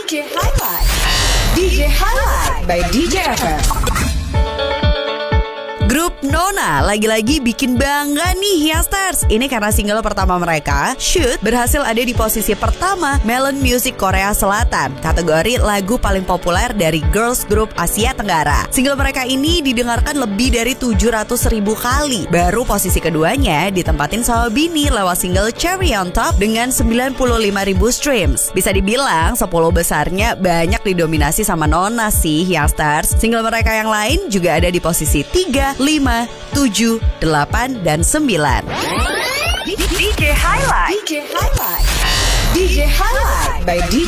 DJ Highlight. DJ Highlight by DJ FM. Grup Nona lagi-lagi bikin bangga nih Hyasters. Ini karena single pertama mereka, Shoot, berhasil ada di posisi pertama Melon Music Korea Selatan, kategori lagu paling populer dari girls group Asia Tenggara. Single mereka ini didengarkan lebih dari 700.000 kali. Baru posisi keduanya ditempatin sama Bini lewat single Cherry on Top dengan 95.000 streams. Bisa dibilang 10 besarnya banyak didominasi sama Nona sih Hyasters. Single mereka yang lain juga ada di posisi 3, 5, 7, 8, dan 9. DJ Highlight. DJ Highlight. DJ Highlight by DJ